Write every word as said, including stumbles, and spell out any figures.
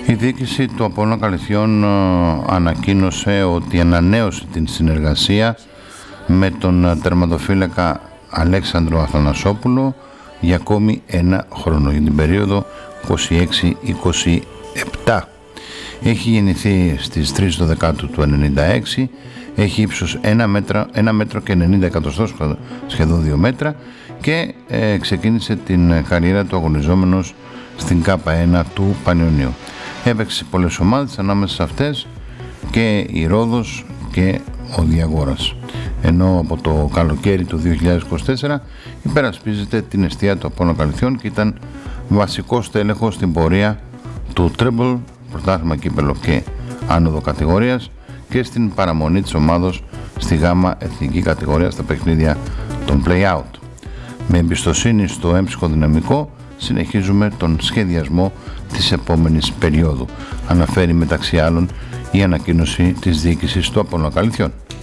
Η διοίκηση του Απόλλωνα Καλυθιών ανακοίνωσε ότι ανανέωσε την συνεργασία με τον τερματοφύλακα Αλέξανδρο Αθανασόπουλο για ακόμη ένα χρόνο, για την περίοδο είκοσι έξι είκοσι επτά. Έχει γεννηθεί στις τρεις του δεκάτου του ενενήντα έξι, έχει ύψος ένα μέτρο, ένα μέτρο και ενενήντα εκατοστό, σχεδόν δύο μέτρα, και ε, ξεκίνησε την καριέρα του αγωνιζόμενος στην Κάπα ένα του Πανιωνίου. Έπαιξε πολλές ομάδες, ανάμεσα σε αυτές και η Ρόδος και ο Διαγόρας, ενώ από το καλοκαίρι του δύο χιλιάδες είκοσι τέσσερα υπερασπίζεται την εστία του Απόλλωνα Καλυθιών και ήταν βασικός τέλεχος στην πορεία του Treble, πρωτάθλημα κύπελλο και άνοδο κατηγορίας, και στην παραμονή της ομάδος στη γάμα εθνική κατηγορία στα παιχνίδια των play-out. Με εμπιστοσύνη στο έμψυχο δυναμικό συνεχίζουμε τον σχεδιασμό της επόμενης περίοδου, αναφέρει μεταξύ άλλων η ανακοίνωση της διοίκησης του Απόλλωνα Καλυθιών.